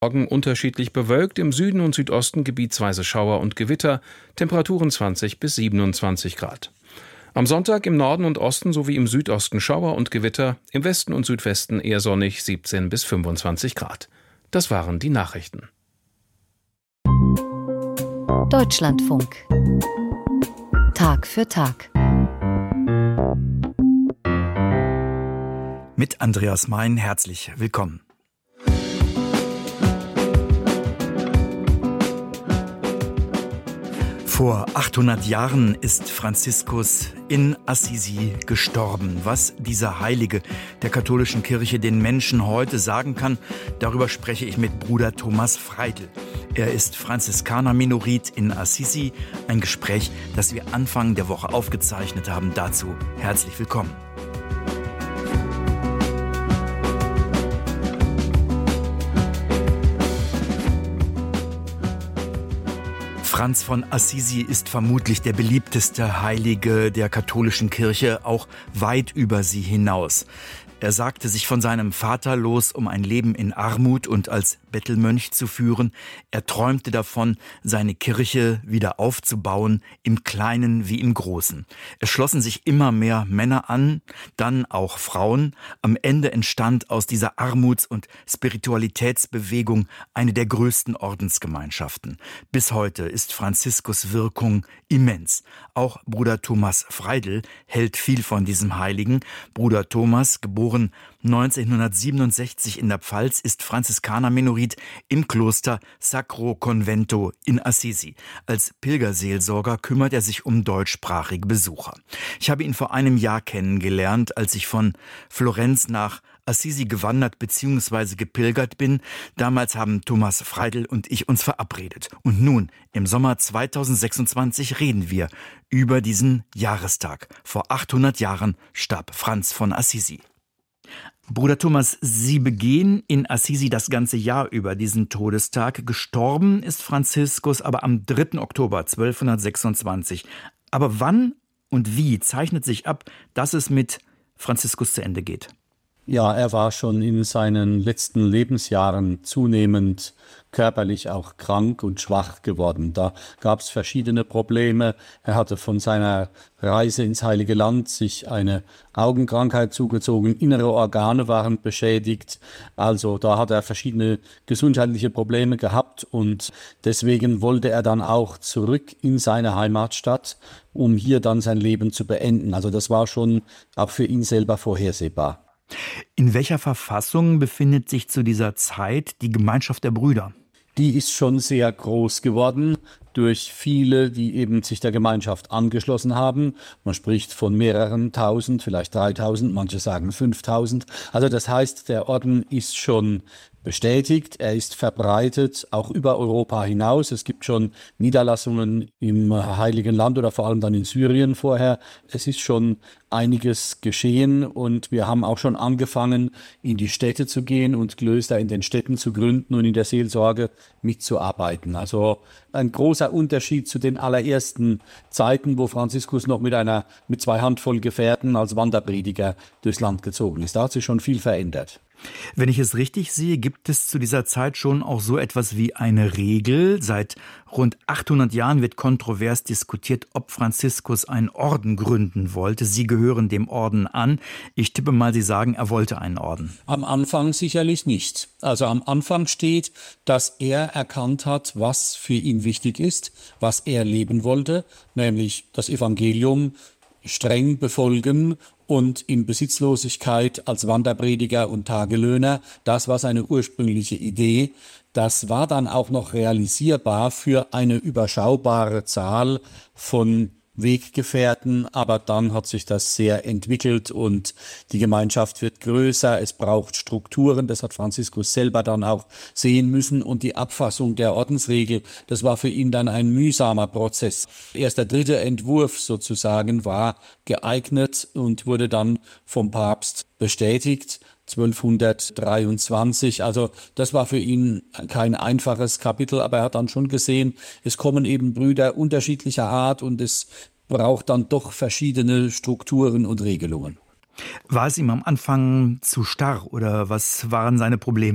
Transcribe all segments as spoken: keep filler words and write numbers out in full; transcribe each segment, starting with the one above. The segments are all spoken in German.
Morgen unterschiedlich bewölkt, im Süden und Südosten gebietsweise Schauer und Gewitter, Temperaturen zwanzig bis siebenundzwanzig Grad. Am Sonntag im Norden und Osten sowie im Südosten Schauer und Gewitter, im Westen und Südwesten eher sonnig, siebzehn bis fünfundzwanzig Grad. Das waren die Nachrichten. Deutschlandfunk. Tag für Tag. Mit Andreas Mein herzlich willkommen. Vor achthundert Jahren ist Franziskus in Assisi gestorben. Was dieser Heilige der katholischen Kirche den Menschen heute sagen kann, darüber spreche ich mit Bruder Thomas Freidl. Er ist Franziskaner-Minorit in Assisi. Ein Gespräch, das wir Anfang der Woche aufgezeichnet haben. Dazu herzlich willkommen. Franz von Assisi ist vermutlich der beliebteste Heilige der katholischen Kirche, auch weit über sie hinaus. Er sagte sich von seinem Vater los, um ein Leben in Armut und als Bettelmönch zu führen. Er träumte davon, seine Kirche wieder aufzubauen, im Kleinen wie im Großen. Es schlossen sich immer mehr Männer an, dann auch Frauen. Am Ende entstand aus dieser Armuts- und Spiritualitätsbewegung eine der größten Ordensgemeinschaften. Bis heute ist Franziskus' Wirkung immens. Auch Bruder Thomas Freidl hält viel von diesem Heiligen. Bruder Thomas, geboren neunzehnhundertsiebenundsechzig in der Pfalz, ist Franziskaner-Minorit im Kloster Sacro Convento in Assisi. Als Pilgerseelsorger kümmert er sich um deutschsprachige Besucher. Ich habe ihn vor einem Jahr kennengelernt, als ich von Florenz nach Assisi gewandert bzw. gepilgert bin. Damals haben Thomas Freidl und ich uns verabredet. Und nun, im Sommer zweitausendsechsundzwanzig, reden wir über diesen Jahrestag. Vor achthundert Jahren starb Franz von Assisi. Bruder Thomas, Sie begehen in Assisi das ganze Jahr über diesen Todestag. Gestorben ist Franziskus aber am dritten Oktober zwölfhundertsechsundzwanzig. Aber wann und wie zeichnet sich ab, dass es mit Franziskus zu Ende geht? Ja, er war schon in seinen letzten Lebensjahren zunehmend körperlich auch krank und schwach geworden. Da gab es verschiedene Probleme. Er hatte von seiner Reise ins Heilige Land sich eine Augenkrankheit zugezogen. Innere Organe waren beschädigt. Also da hat er verschiedene gesundheitliche Probleme gehabt und deswegen wollte er dann auch zurück in seine Heimatstadt, um hier dann sein Leben zu beenden. Also das war schon auch für ihn selber vorhersehbar. In welcher Verfassung befindet sich zu dieser Zeit die Gemeinschaft der Brüder? Die ist schon sehr groß geworden durch viele, die eben sich der Gemeinschaft angeschlossen haben. Man spricht von mehreren tausend, vielleicht dreitausend, manche sagen fünftausend. Also das heißt, der Orden ist schon bestätigt, er ist verbreitet, auch über Europa hinaus. Es gibt schon Niederlassungen im Heiligen Land oder vor allem dann in Syrien vorher. Es ist schon einiges geschehen und wir haben auch schon angefangen, in die Städte zu gehen und Klöster in den Städten zu gründen und in der Seelsorge mitzuarbeiten. Also ein großer Unterschied zu den allerersten Zeiten, wo Franziskus noch mit einer mit zwei Handvoll Gefährten als Wanderprediger durchs Land gezogen ist. Da hat sich schon viel verändert. Wenn ich es richtig sehe, gibt es zu dieser Zeit schon auch so etwas wie eine Regel. Seit rund achthundert Jahren wird kontrovers diskutiert, ob Franziskus einen Orden gründen wollte. Sie gehören dem Orden an. Ich tippe mal, Sie sagen, er wollte einen Orden. Am Anfang sicherlich nicht. Also am Anfang steht, dass er erkannt hat, was für ihn wichtig ist, was er leben wollte, nämlich das Evangelium streng befolgen und in Besitzlosigkeit als Wanderprediger und Tagelöhner. Das war seine ursprüngliche Idee. Das war dann auch noch realisierbar für eine überschaubare Zahl von Weggefährten, aber dann hat sich das sehr entwickelt und die Gemeinschaft wird größer, es braucht Strukturen, das hat Franziskus selber dann auch sehen müssen und die Abfassung der Ordensregel, das war für ihn dann ein mühsamer Prozess. Erst der dritte Entwurf sozusagen war geeignet und wurde dann vom Papst bestätigt. zwölfhundertdreiundzwanzig, also das war für ihn kein einfaches Kapitel, aber er hat dann schon gesehen, es kommen eben Brüder unterschiedlicher Art und es braucht dann doch verschiedene Strukturen und Regelungen. War es ihm am Anfang zu starr oder was waren seine Probleme?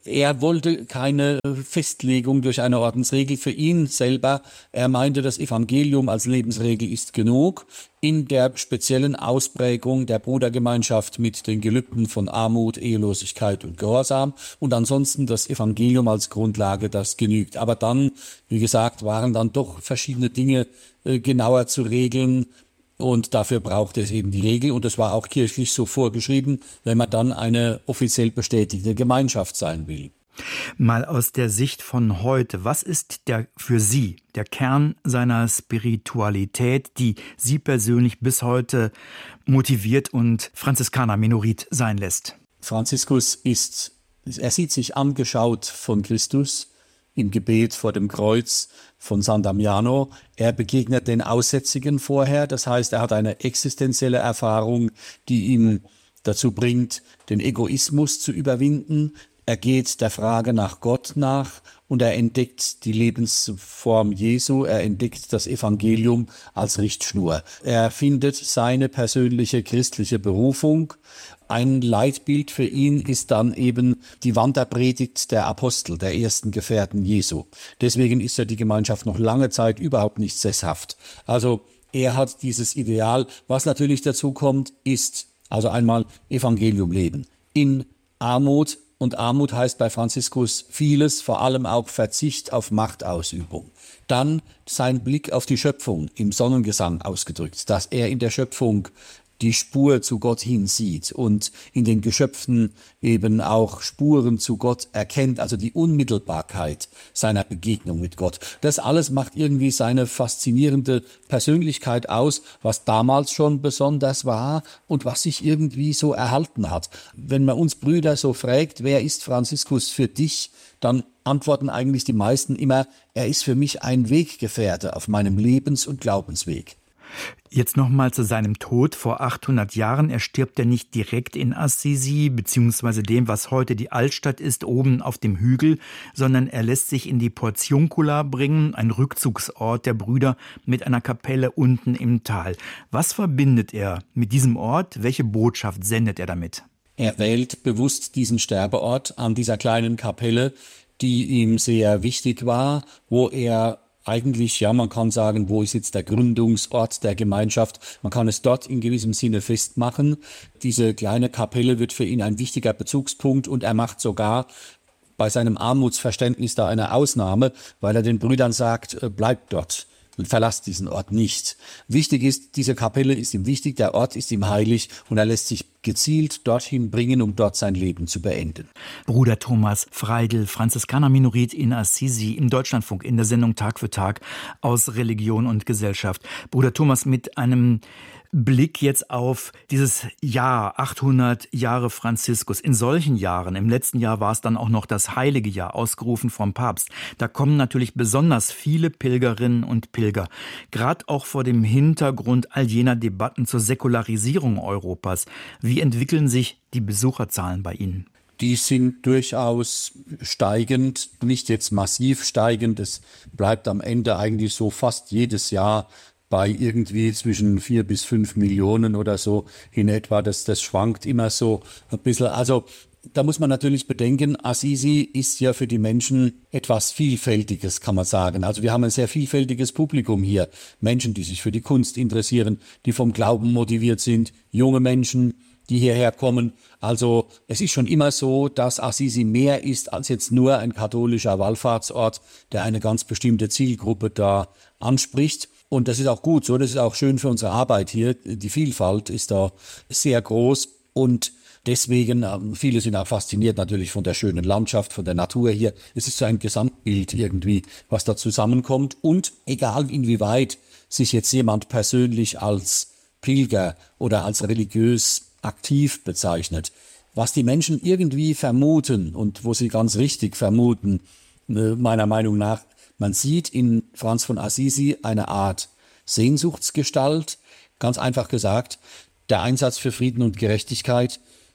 er wollte keine Festlegung durch eine Ordensregel für ihn selber. Er meinte, das Evangelium als Lebensregel ist genug. In der speziellen Ausprägung der Brudergemeinschaft mit den Gelübden von Armut, Ehelosigkeit und Gehorsam. Und ansonsten das Evangelium als Grundlage, das genügt. Aber dann, wie gesagt, waren dann doch verschiedene Dinge äh, genauer zu regeln. Und dafür brauchte es eben die Regel. Und das war auch kirchlich so vorgeschrieben, wenn man dann eine offiziell bestätigte Gemeinschaft sein will. Mal aus der Sicht von heute, was ist der für Sie der Kern seiner Spiritualität, die Sie persönlich bis heute motiviert und Franziskaner-Menorit sein lässt? Franziskus ist, er sieht sich angeschaut von Christus im Gebet vor dem Kreuz von San Damiano. Er begegnet den Aussätzigen vorher, das heißt, er hat eine existenzielle Erfahrung, die ihn dazu bringt, den Egoismus zu überwinden. Er geht der Frage nach Gott nach und er entdeckt die Lebensform Jesu, er entdeckt das Evangelium als Richtschnur. Er findet seine persönliche christliche Berufung. Ein Leitbild für ihn ist dann eben die Wanderpredigt der Apostel, der ersten Gefährten Jesu. Deswegen ist ja die Gemeinschaft noch lange Zeit überhaupt nicht sesshaft. Also er hat dieses Ideal. Was natürlich dazu kommt, ist also einmal Evangelium leben in Armut. Und Armut heißt bei Franziskus vieles, vor allem auch Verzicht auf Machtausübung. Dann sein Blick auf die Schöpfung im Sonnengesang ausgedrückt, dass er in der Schöpfung die Spur zu Gott hin sieht und in den Geschöpfen eben auch Spuren zu Gott erkennt, also die Unmittelbarkeit seiner Begegnung mit Gott. Das alles macht irgendwie seine faszinierende Persönlichkeit aus, was damals schon besonders war und was sich irgendwie so erhalten hat. Wenn man uns Brüder so fragt, wer ist Franziskus für dich, dann antworten eigentlich die meisten immer, er ist für mich ein Weggefährte auf meinem Lebens- und Glaubensweg. Jetzt nochmal zu seinem Tod vor achthundert Jahren. Er stirbt ja nicht direkt in Assisi, beziehungsweise dem, was heute die Altstadt ist, oben auf dem Hügel, sondern er lässt sich in die Portiuncula bringen, ein Rückzugsort der Brüder, mit einer Kapelle unten im Tal. Was verbindet er mit diesem Ort? Welche Botschaft sendet er damit? Er wählt bewusst diesen Sterbeort an dieser kleinen Kapelle, die ihm sehr wichtig war, wo er eigentlich, ja, man kann sagen, wo ist jetzt der Gründungsort der Gemeinschaft? Man kann es dort in gewissem Sinne festmachen. Diese kleine Kapelle wird für ihn ein wichtiger Bezugspunkt und er macht sogar bei seinem Armutsverständnis da eine Ausnahme, weil er den Brüdern sagt, bleibt dort und verlasst diesen Ort nicht. Wichtig ist, diese Kapelle ist ihm wichtig, der Ort ist ihm heilig und er lässt sich gezielt dorthin bringen, um dort sein Leben zu beenden. Bruder Thomas Freidl, Franziskaner-Menorit in Assisi, im Deutschlandfunk in der Sendung Tag für Tag aus Religion und Gesellschaft. Bruder Thomas, mit einem Blick jetzt auf dieses Jahr, achthundert Jahre Franziskus. In solchen Jahren, im letzten Jahr war es dann auch noch das Heilige Jahr, ausgerufen vom Papst. Da kommen natürlich besonders viele Pilgerinnen und Pilger. Gerade auch vor dem Hintergrund all jener Debatten zur Säkularisierung Europas. Wie entwickeln sich die Besucherzahlen bei Ihnen? Die sind durchaus steigend, nicht jetzt massiv steigend. Es bleibt am Ende eigentlich so fast jedes Jahr bei irgendwie zwischen vier bis fünf Millionen oder so in etwa. Das, das schwankt immer so ein bisschen. Also da muss man natürlich bedenken, Assisi ist ja für die Menschen etwas Vielfältiges, kann man sagen. Also wir haben ein sehr vielfältiges Publikum hier. Menschen, die sich für die Kunst interessieren, die vom Glauben motiviert sind, junge Menschen, die hierher kommen. Also es ist schon immer so, dass Assisi mehr ist als jetzt nur ein katholischer Wallfahrtsort, der eine ganz bestimmte Zielgruppe da anspricht. Und das ist auch gut so, das ist auch schön für unsere Arbeit hier. Die Vielfalt ist da sehr groß und deswegen, viele sind auch fasziniert natürlich von der schönen Landschaft, von der Natur hier. Es ist so ein Gesamtbild irgendwie, was da zusammenkommt. Und egal inwieweit sich jetzt jemand persönlich als Pilger oder als religiös aktiv bezeichnet, was die Menschen irgendwie vermuten und wo sie ganz richtig vermuten, meiner Meinung nach, man sieht in Franz von Assisi eine Art Sehnsuchtsgestalt, ganz einfach gesagt, der Einsatz für Frieden und Gerechtigkeit,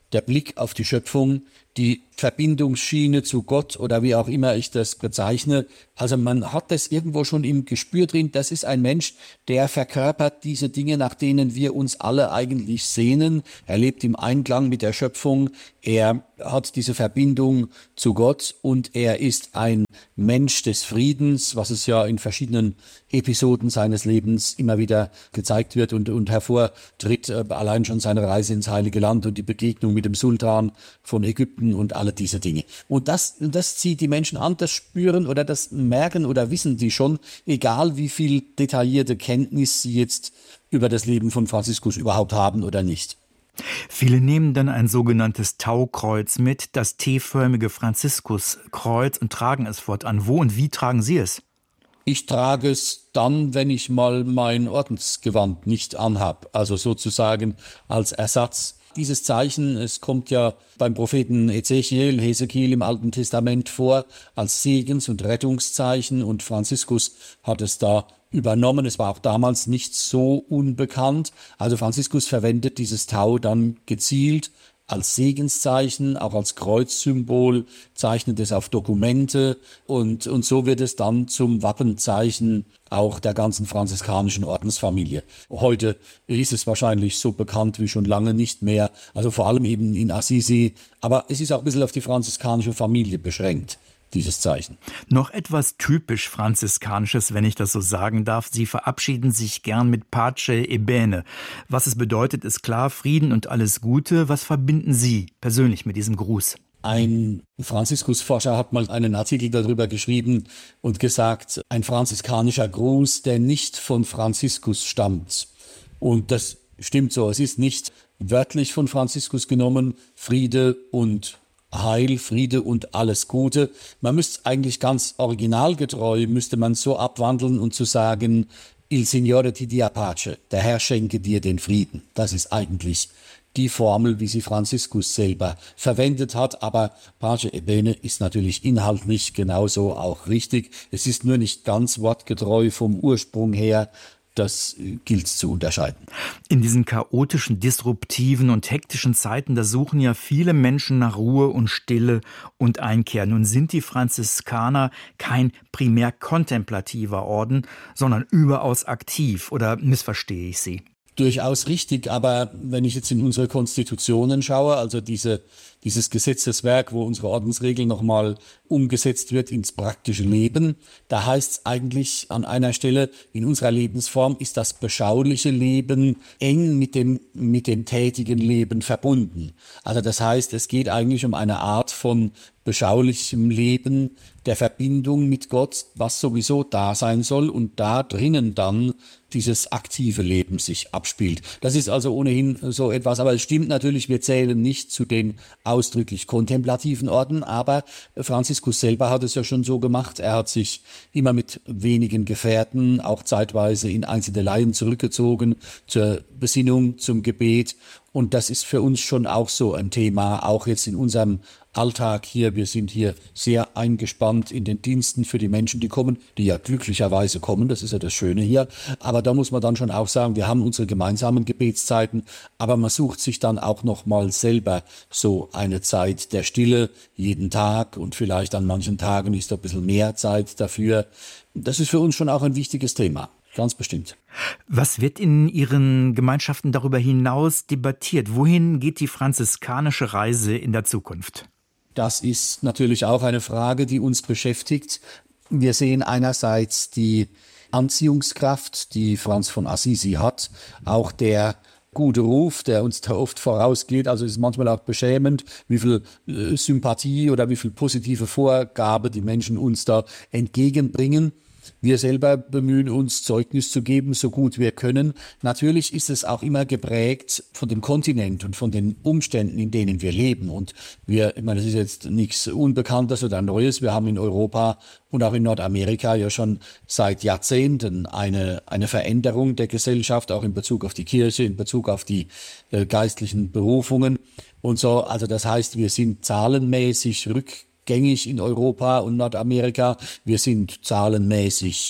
der Blick auf die Schöpfung, die Verbindungsschiene zu Gott oder wie auch immer ich das bezeichne. Also man hat das irgendwo schon im Gespür drin. Das ist ein Mensch, der verkörpert diese Dinge, nach denen wir uns alle eigentlich sehnen. Er lebt im Einklang mit der Schöpfung. Er hat diese Verbindung zu Gott und er ist ein Mensch des Friedens, was es ja in verschiedenen Episoden seines Lebens immer wieder gezeigt wird und, und hervortritt. Allein schon seine Reise ins Heilige Land und die Begegnung mit dem Sultan von Ägypten und alle diese Dinge. Und das, das zieht die Menschen an, das spüren oder das merken oder wissen sie schon, egal wie viel detaillierte Kenntnis sie jetzt über das Leben von Franziskus überhaupt haben oder nicht. Viele nehmen dann ein sogenanntes Taukreuz mit, das T-förmige Franziskuskreuz, und tragen es fortan. Wo und wie tragen Sie es? Ich trage es dann, wenn ich mal mein Ordensgewand nicht anhab, also sozusagen als Ersatz. Dieses Zeichen, es kommt ja beim Propheten Ezechiel, Hesekiel im Alten Testament vor, als Segens- und Rettungszeichen, und Franziskus hat es da übernommen. Es war auch damals nicht so unbekannt. Also Franziskus verwendet dieses Tau dann gezielt als Segenszeichen, auch als Kreuzsymbol, zeichnet es auf Dokumente und, und so wird es dann zum Wappenzeichen auch der ganzen franziskanischen Ordensfamilie. Heute ist es wahrscheinlich so bekannt wie schon lange nicht mehr, also vor allem eben in Assisi, aber es ist auch ein bisschen auf die franziskanische Familie beschränkt, dieses Zeichen. Noch etwas typisch Franziskanisches, wenn ich das so sagen darf. Sie verabschieden sich gern mit Pace e Bene. Was es bedeutet, ist klar, Frieden und alles Gute. Was verbinden Sie persönlich mit diesem Gruß? Ein Franziskusforscher hat mal einen Artikel darüber geschrieben und gesagt, ein franziskanischer Gruß, der nicht von Franziskus stammt. Und das stimmt so. Es ist nicht wörtlich von Franziskus genommen, Friede und Heil, Friede und alles Gute. Man müsste eigentlich ganz originalgetreu, müsste man so abwandeln und zu sagen, Il Signore ti dia pace, der Herr schenke dir den Frieden. Das ist eigentlich die Formel, wie sie Franziskus selber verwendet hat. Aber Pace e Bene ist natürlich inhaltlich genauso auch richtig. Es ist nur nicht ganz wortgetreu vom Ursprung her. Das gilt zu unterscheiden. In diesen chaotischen, disruptiven und hektischen Zeiten, da suchen ja viele Menschen nach Ruhe und Stille und Einkehr. Nun sind die Franziskaner kein primär kontemplativer Orden, sondern überaus aktiv. Oder missverstehe ich Sie? Durchaus richtig, aber wenn ich jetzt in unsere Konstitutionen schaue, also diese, dieses Gesetzeswerk, wo unsere Ordensregel nochmal umgesetzt wird ins praktische Leben, da heißt es eigentlich an einer Stelle, in unserer Lebensform ist das beschauliche Leben eng mit dem, mit dem tätigen Leben verbunden. Also das heißt, es geht eigentlich um eine Art von beschaulichem Leben, der Verbindung mit Gott, was sowieso da sein soll und da drinnen dann dieses aktive Leben sich abspielt. Das ist also ohnehin so etwas, aber es stimmt natürlich, wir zählen nicht zu den ausdrücklich kontemplativen Orden, aber Franziskus selber hat es ja schon so gemacht, er hat sich immer mit wenigen Gefährten, auch zeitweise in Einzelheiten zurückgezogen, zur Besinnung, zum Gebet, und das ist für uns schon auch so ein Thema, auch jetzt in unserem Alltag hier. Wir sind hier sehr eingespannt in den Diensten für die Menschen, die kommen, die ja glücklicherweise kommen. Das ist ja das Schöne hier. Aber da muss man dann schon auch sagen, wir haben unsere gemeinsamen Gebetszeiten, aber man sucht sich dann auch noch mal selber so eine Zeit der Stille jeden Tag, und vielleicht an manchen Tagen ist da ein bisschen mehr Zeit dafür. Das ist für uns schon auch ein wichtiges Thema. Ganz bestimmt. Was wird in Ihren Gemeinschaften darüber hinaus debattiert? Wohin geht die franziskanische Reise in der Zukunft? Das ist natürlich auch eine Frage, die uns beschäftigt. Wir sehen einerseits die Anziehungskraft, die Franz von Assisi hat, auch der gute Ruf, der uns da oft vorausgeht. Also es ist manchmal auch beschämend, wie viel äh, Sympathie oder wie viel positive Vorgabe die Menschen uns da entgegenbringen. Wir selber bemühen uns, Zeugnis zu geben, so gut wir können. Natürlich ist es auch immer geprägt von dem Kontinent und von den Umständen, in denen wir leben. Und wir, ich meine, das ist jetzt nichts Unbekanntes oder Neues. Wir haben in Europa und auch in Nordamerika ja schon seit Jahrzehnten eine, eine Veränderung der Gesellschaft, auch in Bezug auf die Kirche, in Bezug auf die äh, geistlichen Berufungen und so. Also das heißt, wir sind zahlenmäßig rückgängig in Europa und Nordamerika. Wir sind zahlenmäßig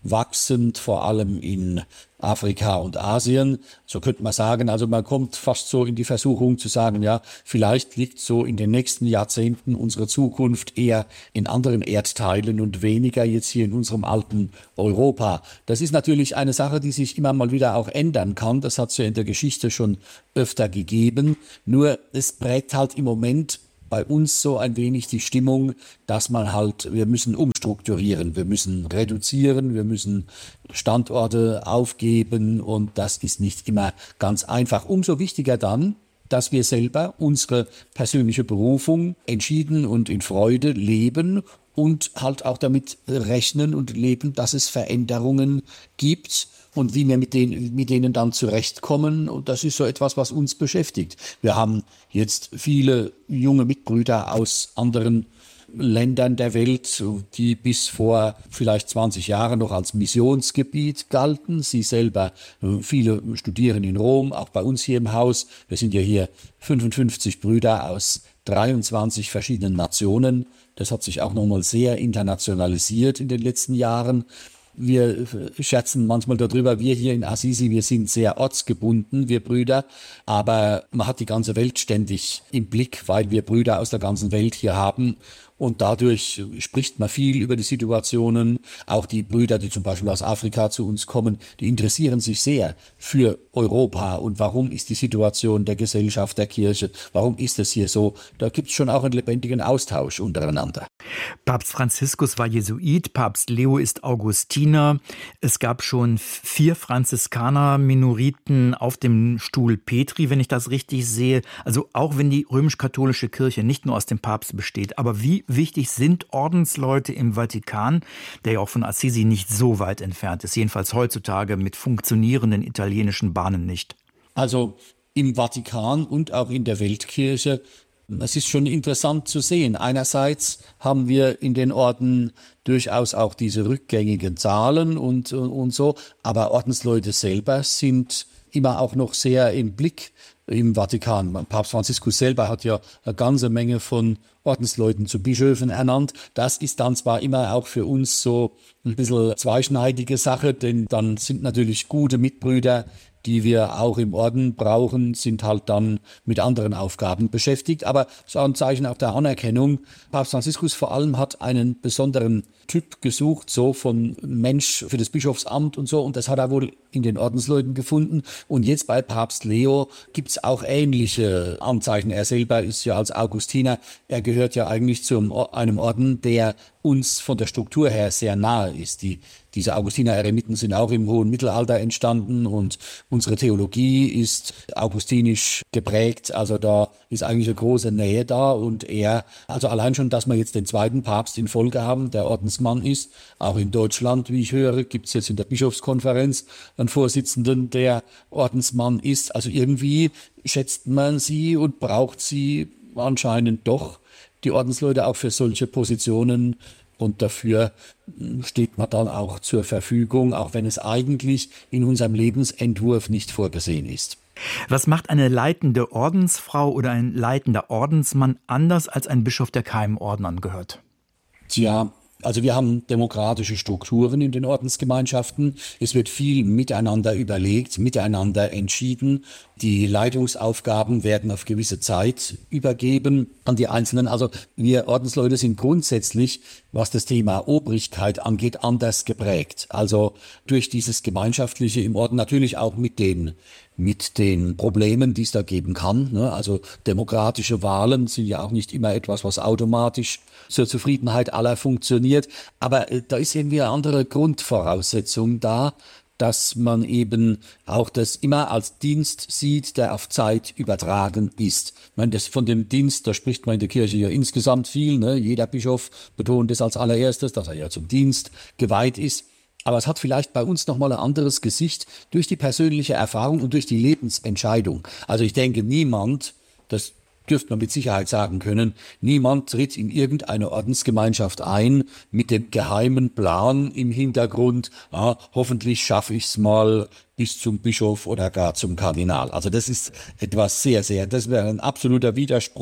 wachsend, vor allem in Afrika und Asien. So könnte man sagen, also man kommt fast so in die Versuchung zu sagen, ja, vielleicht liegt so in den nächsten Jahrzehnten unsere Zukunft eher in anderen Erdteilen und weniger jetzt hier in unserem alten Europa. Das ist natürlich eine Sache, die sich immer mal wieder auch ändern kann. Das hat es ja in der Geschichte schon öfter gegeben. Nur es prägt halt im Moment bei uns so ein wenig die Stimmung, dass man halt, wir müssen umstrukturieren, wir müssen reduzieren, wir müssen Standorte aufgeben und das ist nicht immer ganz einfach. Umso wichtiger dann, dass wir selber unsere persönliche Berufung entschieden und in Freude leben und halt auch damit rechnen und leben, dass es Veränderungen gibt. Und wie wir mit denen, mit denen dann zurechtkommen, und das ist so etwas, was uns beschäftigt. Wir haben jetzt viele junge Mitbrüder aus anderen Ländern der Welt, die bis vor vielleicht zwanzig Jahren noch als Missionsgebiet galten. Sie selber, viele studieren in Rom, auch bei uns hier im Haus. Wir sind ja hier fünfundfünfzig Brüder aus dreiundzwanzig verschiedenen Nationen. Das hat sich auch nochmal sehr internationalisiert in den letzten Jahren. Wir scherzen manchmal darüber, wir hier in Assisi, wir sind sehr ortsgebunden, wir Brüder, aber man hat die ganze Welt ständig im Blick, weil wir Brüder aus der ganzen Welt hier haben. Und dadurch spricht man viel über die Situationen. Auch die Brüder, die zum Beispiel aus Afrika zu uns kommen, die interessieren sich sehr für Europa. Und warum ist die Situation der Gesellschaft, der Kirche, warum ist es hier so? Da gibt es schon auch einen lebendigen Austausch untereinander. Papst Franziskus war Jesuit, Papst Leo ist Augustiner. Es gab schon vier Franziskaner, Minoriten auf dem Stuhl Petri, wenn ich das richtig sehe. Also auch wenn die römisch-katholische Kirche nicht nur aus dem Papst besteht. Aber wie wichtig sind Ordensleute im Vatikan, der ja auch von Assisi nicht so weit entfernt ist, jedenfalls heutzutage mit funktionierenden italienischen Bahnen nicht? Also im Vatikan und auch in der Weltkirche, es ist schon interessant zu sehen. Einerseits haben wir in den Orden durchaus auch diese rückgängigen Zahlen und, und so, aber Ordensleute selber sind immer auch noch sehr im Blick im Vatikan. Papst Franziskus selber hat ja eine ganze Menge von Ordensleuten zu Bischöfen ernannt. Das ist dann zwar immer auch für uns so ein bisschen zweischneidige Sache, denn dann sind natürlich gute Mitbrüder, die wir auch im Orden brauchen, sind halt dann mit anderen Aufgaben beschäftigt. Aber es ist auch ein Zeichen auch der Anerkennung. Papst Franziskus vor allem hat einen besonderen Typ gesucht, so von Mensch für das Bischofsamt und so. Und das hat er wohl in den Ordensleuten gefunden. Und jetzt bei Papst Leo gibt es auch ähnliche Anzeichen. Er selber ist ja als Augustiner, er gehört ja eigentlich zu einem Orden, der uns von der Struktur her sehr nahe ist. Die, diese Augustiner-Eremiten sind auch im hohen Mittelalter entstanden und unsere Theologie ist augustinisch geprägt. Also da ist eigentlich eine große Nähe da und er, also allein schon, dass wir jetzt den zweiten Papst in Folge haben, der Ordensmann ist, auch in Deutschland, wie ich höre, gibt es jetzt in der Bischofskonferenz einen Vorsitzenden, der Ordensmann ist. Also irgendwie schätzt man sie und braucht sie anscheinend doch, die Ordensleute auch für solche Positionen, und dafür steht man dann auch zur Verfügung, auch wenn es eigentlich in unserem Lebensentwurf nicht vorgesehen ist. Was macht eine leitende Ordensfrau oder ein leitender Ordensmann anders als ein Bischof, der keinem Orden angehört? Tja, also wir haben demokratische Strukturen in den Ordensgemeinschaften. Es wird viel miteinander überlegt, miteinander entschieden. Die Leitungsaufgaben werden auf gewisse Zeit übergeben an die Einzelnen. Also wir Ordensleute sind grundsätzlich, was das Thema Obrigkeit angeht, anders geprägt. Also durch dieses Gemeinschaftliche im Orden, natürlich auch mit den mit den Problemen, die es da geben kann. Ne? Also demokratische Wahlen sind ja auch nicht immer etwas, was automatisch zur Zufriedenheit aller funktioniert. Aber äh, da ist irgendwie eine andere Grundvoraussetzung da, dass man eben auch das immer als Dienst sieht, der auf Zeit übertragen ist. Ich meine, das von dem Dienst, da spricht man in der Kirche ja insgesamt viel. Ne? Jeder Bischof betont es als allererstes, dass er ja zum Dienst geweiht ist. Aber es hat vielleicht bei uns nochmal ein anderes Gesicht durch die persönliche Erfahrung und durch die Lebensentscheidung. Also ich denke, niemand, das dürfte man mit Sicherheit sagen können, niemand tritt in irgendeine Ordensgemeinschaft ein mit dem geheimen Plan im Hintergrund, ah, hoffentlich schaffe ich es mal bis zum Bischof oder gar zum Kardinal. Also das ist etwas sehr, sehr, das wäre ein absoluter Widerspruch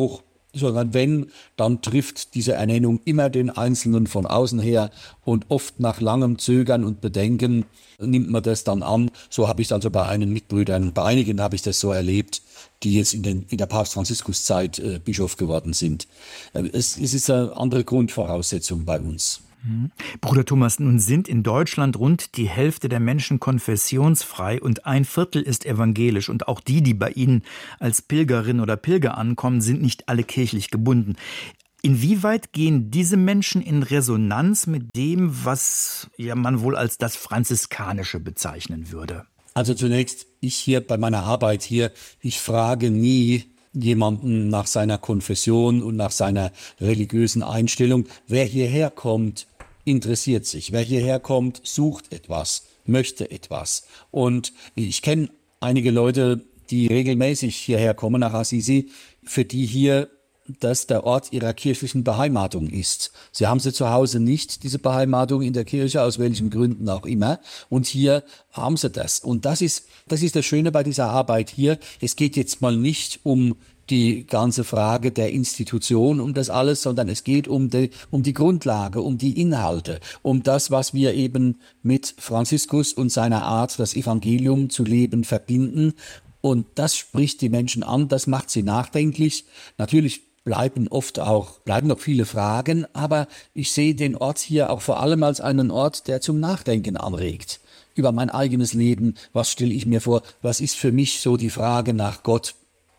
sondern wenn, dann trifft diese Ernennung immer den Einzelnen von außen her und oft nach langem Zögern und Bedenken nimmt man das dann an. So habe ich es also bei einigen Mitbrüdern, bei einigen habe ich das so erlebt, die jetzt in, den, in der Papst-Franziskus-Zeit äh, Bischof geworden sind. Äh, es, es ist eine andere Grundvoraussetzung bei uns. Bruder Thomas, nun sind in Deutschland rund die Hälfte der Menschen konfessionsfrei und ein Viertel ist evangelisch. Und auch die, die bei Ihnen als Pilgerin oder Pilger ankommen, sind nicht alle kirchlich gebunden. Inwieweit gehen diese Menschen in Resonanz mit dem, was ja man wohl als das Franziskanische bezeichnen würde? Also zunächst, ich hier bei meiner Arbeit hier, ich frage nie jemanden nach seiner Konfession und nach seiner religiösen Einstellung. Wer hierher kommt, interessiert sich. Wer hierher kommt, sucht etwas, möchte etwas. Und ich kenne einige Leute, die regelmäßig hierher kommen nach Assisi, für die hier das der Ort ihrer kirchlichen Beheimatung ist. Sie haben sie zu Hause nicht, diese Beheimatung in der Kirche, aus welchen Gründen auch immer. Und hier haben sie das. Und das ist, das ist das Schöne bei dieser Arbeit hier. Es geht jetzt mal nicht um die ganze Frage der Institution, um das alles, sondern es geht um die, um die Grundlage, um die Inhalte, um das, was wir eben mit Franziskus und seiner Art, das Evangelium zu leben, verbinden. Und das spricht die Menschen an, das macht sie nachdenklich. Natürlich bleiben oft auch, bleiben noch viele Fragen, aber ich sehe den Ort hier auch vor allem als einen Ort, der zum Nachdenken anregt. Über mein eigenes Leben, was stelle ich mir vor, was ist für mich so die Frage nach Gott?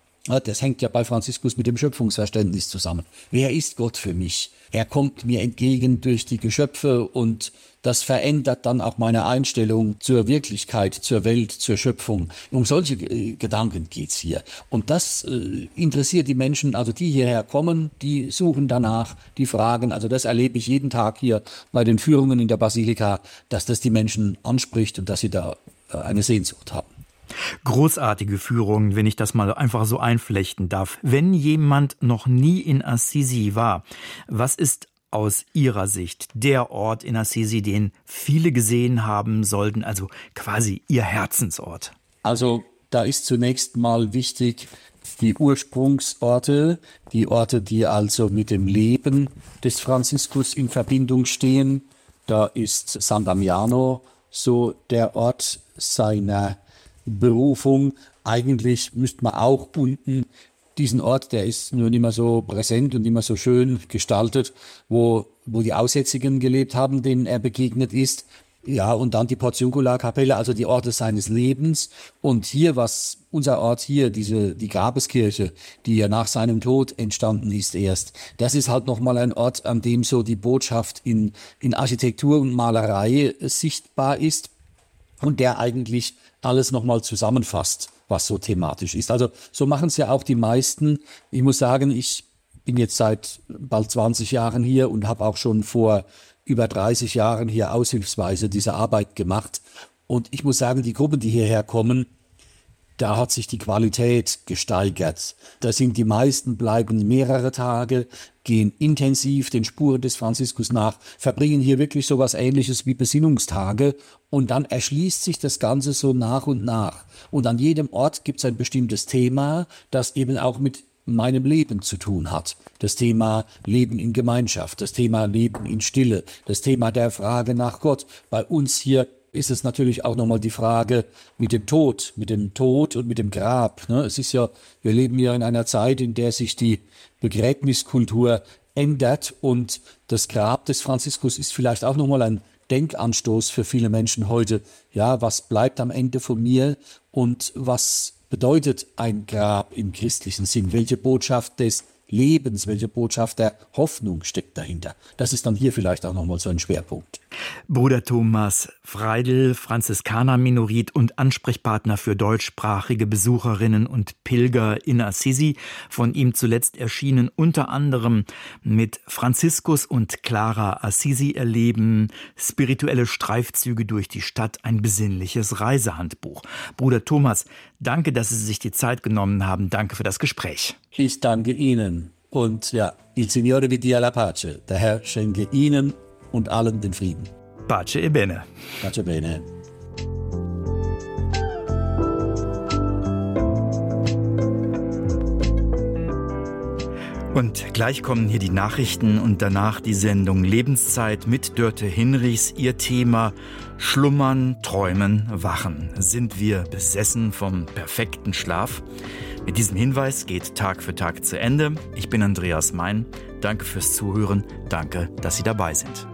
Das hängt ja bei Franziskus mit dem Schöpfungsverständnis zusammen. Wer ist Gott für mich? Er kommt mir entgegen durch die Geschöpfe und das verändert dann auch meine Einstellung zur Wirklichkeit, zur Welt, zur Schöpfung. Um solche äh, Gedanken geht's hier. Und das äh, interessiert die Menschen, also die hierher kommen, die suchen danach, die fragen. Also das erlebe ich jeden Tag hier bei den Führungen in der Basilika, dass das die Menschen anspricht und dass sie da äh, eine Sehnsucht haben. Großartige Führungen, wenn ich das mal einfach so einflechten darf. Wenn jemand noch nie in Assisi war, was ist aus Ihrer Sicht der Ort in Assisi, den viele gesehen haben sollten, also quasi Ihr Herzensort? Also da ist zunächst mal wichtig, die Ursprungsorte, die Orte, die also mit dem Leben des Franziskus in Verbindung stehen. Da ist San Damiano so der Ort seiner Berufung. Eigentlich müsste man auch unten diesen Ort, der ist nur nicht mehr so präsent und immer so schön gestaltet, wo, wo die Aussätzigen gelebt haben, denen er begegnet ist. Ja, und dann die Portiuncula-Kapelle, also die Orte seines Lebens. Und hier, was unser Ort hier, diese, die Grabeskirche, die ja nach seinem Tod entstanden ist erst, das ist halt nochmal ein Ort, an dem so die Botschaft in, in Architektur und Malerei sichtbar ist und der eigentlich alles nochmal zusammenfasst, was so thematisch ist. Also so machen es ja auch die meisten. Ich muss sagen, ich bin jetzt seit bald zwanzig Jahren hier und habe auch schon vor über dreißig Jahren hier aushilfsweise diese Arbeit gemacht. Und ich muss sagen, die Gruppen, die hierher kommen, da hat sich die Qualität gesteigert. Da sind die meisten, bleiben mehrere Tage, gehen intensiv den Spuren des Franziskus nach, verbringen hier wirklich so was Ähnliches wie Besinnungstage und dann erschließt sich das Ganze so nach und nach. Und an jedem Ort gibt es ein bestimmtes Thema, das eben auch mit meinem Leben zu tun hat. Das Thema Leben in Gemeinschaft, das Thema Leben in Stille, das Thema der Frage nach Gott. Bei uns hier ist es natürlich auch nochmal die Frage mit dem Tod, mit dem Tod und mit dem Grab. Es ist ja, wir leben ja in einer Zeit, in der sich die Begräbniskultur ändert und das Grab des Franziskus ist vielleicht auch nochmal ein Denkanstoß für viele Menschen heute. Ja, was bleibt am Ende von mir und was bedeutet ein Grab im christlichen Sinn? Welche Botschaft des Lebens, welche Botschaft der Hoffnung steckt dahinter? Das ist dann hier vielleicht auch nochmal so ein Schwerpunkt. Bruder Thomas Freidl, Franziskaner-Minorit und Ansprechpartner für deutschsprachige Besucherinnen und Pilger in Assisi. Von ihm zuletzt erschienen unter anderem mit Franziskus und Clara Assisi erleben, spirituelle Streifzüge durch die Stadt, ein besinnliches Reisehandbuch. Bruder Thomas, danke, dass Sie sich die Zeit genommen haben. Danke für das Gespräch. Ich danke Ihnen. Und ja, il Signore vi dia la pace. Der Herr schenke Ihnen und allen den Frieden. Pace e bene. Pace bene. Und gleich kommen hier die Nachrichten und danach die Sendung Lebenszeit mit Dörte Hinrichs. Ihr Thema: Schlummern, Träumen, Wachen. Sind wir besessen vom perfekten Schlaf? Mit diesem Hinweis geht Tag für Tag zu Ende. Ich bin Andreas Mein. Danke fürs Zuhören. Danke, dass Sie dabei sind.